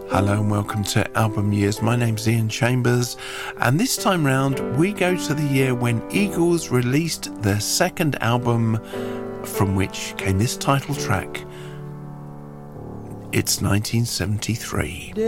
Hello and welcome to Album Years. My name's Ian Chambers, and this time round we go to the year when Eagles released their second album, from which came this title track. It's 1973.